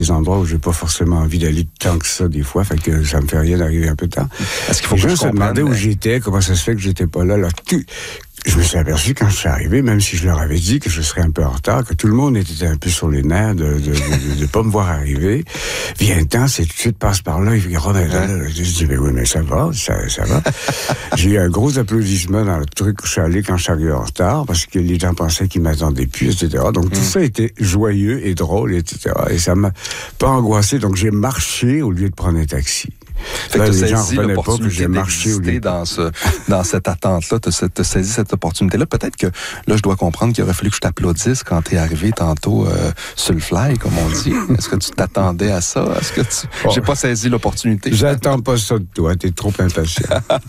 des endroits où j'ai pas forcément envie d'aller tant que ça des fois, fait que ça me fait rien d'arriver un peu tard. Est-ce qu'il faut les que gens je se demandaient où j'étais, comment ça se fait que j'étais pas là. Je me suis aperçu quand je suis arrivé, même si je leur avais dit que je serais un peu en retard, que tout le monde était un peu sur les nerfs de pas me voir arriver. Vient un temps, c'est tout de suite passe par là, il dit, je dis, mais oui, mais ça va. J'ai eu un gros applaudissement dans le truc où je suis allé quand je suis arrivé en retard, parce que les gens pensaient qu'ils m'attendaient plus, etc. Donc tout ça était joyeux et drôle, etc. Et ça m'a pas angoissé, donc j'ai marché au lieu de prendre un taxi. Fait que les tu as gens saisi revenaient pas que j'ai marché au lieu dans cette attente-là, tu as saisi cette opportunité-là. Peut-être que là, je dois comprendre qu'il aurait fallu que je t'applaudisse quand tu es arrivé tantôt sur le fly, comme on dit. Est-ce que tu t'attendais à ça? Est-ce que j'ai pas saisi l'opportunité? J'attends pas ça de toi, t'es trop impatient.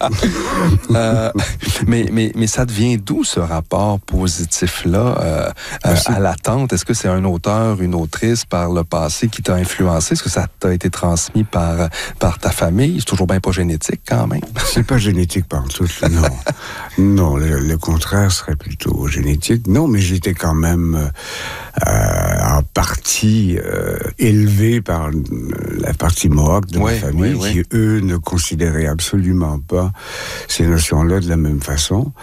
Mais ça devient d'où ce rapport positif-là à l'attente? Est-ce que c'est un auteur, une autrice par le passé qui t'a influencé? Est-ce que ça t'a été transmis par ta famille? C'est toujours bien pas génétique, quand même. C'est pas génétique partout, non. Non, le contraire serait plutôt génétique. Non, mais j'étais quand même en partie élevé par la partie Mohawk de ma famille, qui, eux, ne considéraient absolument pas ces notions-là de la même façon.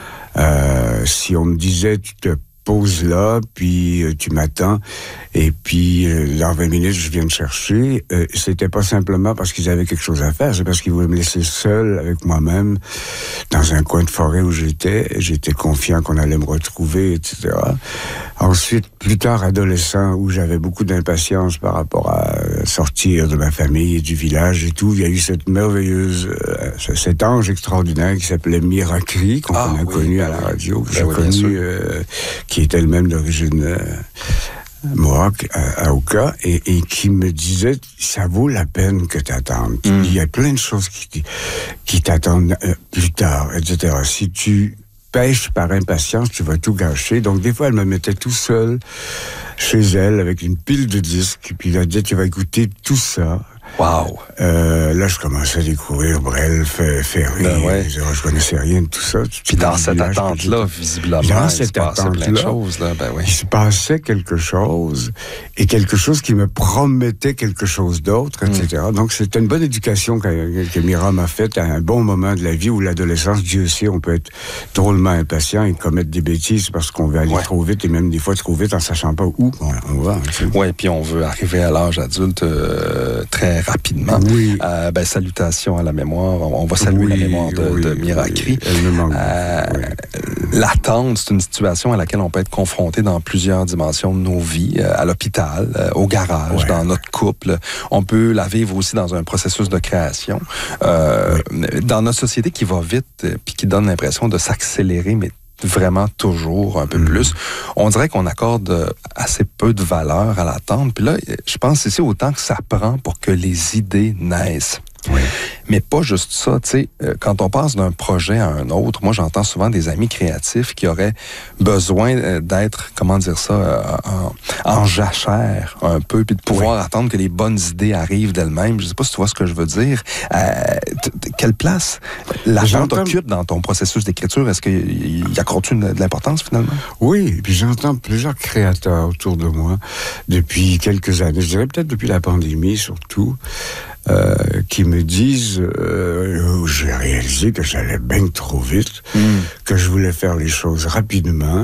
Si on me disait, tu te poses là, puis tu m'attends, et puis dans 20 minutes, je viens te chercher. C'était pas simplement parce qu'ils avaient quelque chose à faire, c'est parce qu'ils voulaient me laisser seul avec moi-même dans un coin de forêt où j'étais. J'étais confiant qu'on allait me retrouver, etc. Ensuite, plus tard, adolescent, où j'avais beaucoup d'impatience par rapport à sortir de ma famille et du village et tout, il y a eu cette merveilleuse, cet ange extraordinaire qui s'appelait Miracri, qu'on a connu à la radio, que j'ai connu, qui est elle-même d'origine Mohawk, à Oka, et qui me disait, ça vaut la peine que t'attendes. Il y a plein de choses qui t'attendent plus tard, etc. Si tu pêches par impatience, tu vas tout gâcher. Donc, des fois, elle me mettait tout seul chez elle avec une pile de disques, puis elle disait, tu vas écouter tout ça. Wow! Là, je commençais à découvrir Brel, Ferry. Je connaissais rien de tout ça. Puis dans cette attente-là, visiblement, il se passait plein de choses. Là, il se passait quelque chose, et quelque chose qui me promettait quelque chose d'autre, etc. Donc, c'était une bonne éducation que Mira m'a faite à un bon moment de la vie où l'adolescence, Dieu sait, on peut être drôlement impatient et commettre des bêtises parce qu'on veut aller trop vite, et même des fois trop vite en sachant pas où on va. Oui, puis on veut arriver à l'âge adulte très rapidement. Oui. Salutations à la mémoire. On va saluer la mémoire de Miracri. Elle me manque. L'attente, c'est une situation à laquelle on peut être confronté dans plusieurs dimensions de nos vies, à l'hôpital, au garage, dans notre couple. On peut la vivre aussi dans un processus de création. Dans notre société qui va vite puis qui donne l'impression de s'accélérer, mais vraiment toujours un peu plus. On dirait qu'on accorde assez peu de valeur à l'attente. Puis là, je pense que c'est autant que ça prend pour que les idées naissent. Oui. Mais pas juste ça, tu sais, quand on passe d'un projet à un autre, moi j'entends souvent des amis créatifs qui auraient besoin d'être, comment dire ça, en jachère un peu, puis de pouvoir attendre que les bonnes idées arrivent d'elles-mêmes. Je sais pas si tu vois ce que je veux dire. Quelle place l'attente occupe dans ton processus d'écriture? Est-ce qu'il accorde-tu de l'importance finalement? Oui, puis j'entends plusieurs créateurs autour de moi depuis quelques années, je dirais peut-être depuis la pandémie surtout, qui me disent j'ai réalisé que j'allais bien trop vite, que je voulais faire les choses rapidement,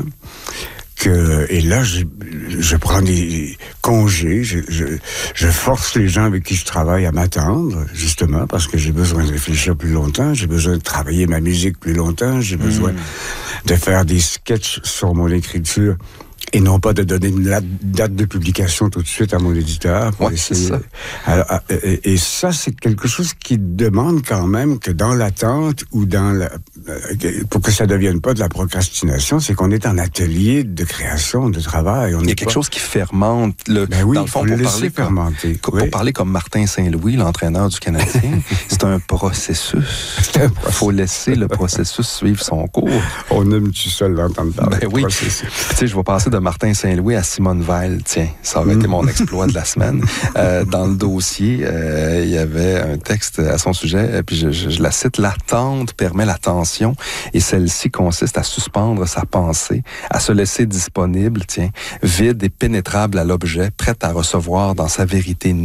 et là je prends des congés, je force les gens avec qui je travaille à m'attendre, justement parce que j'ai besoin de réfléchir plus longtemps, j'ai besoin de travailler ma musique plus longtemps, j'ai besoin de faire des sketchs sur mon écriture. Et non pas de donner une date de publication tout de suite à mon éditeur. C'est ça. Alors, et ça, c'est quelque chose qui demande quand même que dans l'attente ou pour que ça ne devienne pas de la procrastination, c'est qu'on est en atelier de création, de travail. Il y a quelque chose qui fermente. Dans le fond, pour parler comme Martin Saint-Louis, l'entraîneur du Canadien, c'est un processus. Il faut laisser le processus suivre son cours. On aime-tu ça l'entendre parler? Tu sais, je vais passer de Martin Saint-Louis à Simone Veil. Tiens, ça aurait été mon exploit de la semaine. Dans le dossier, il y avait un texte à son sujet, puis je la cite, « L'attente permet l'attention et celle-ci consiste à suspendre sa pensée, à se laisser disponible, vide et pénétrable à l'objet, prête à recevoir dans sa vérité